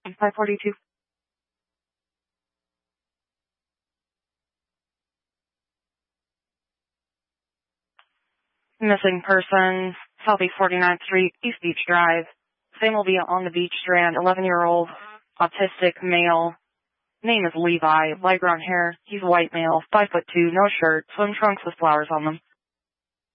542. Missing person, Southeast 49th Street, East Beach Drive. Same will be on the beach strand, 11-year-old, autistic male. Name is Levi, light brown hair. He's a white male, 5'2", no shirt, swim trunks with flowers on them.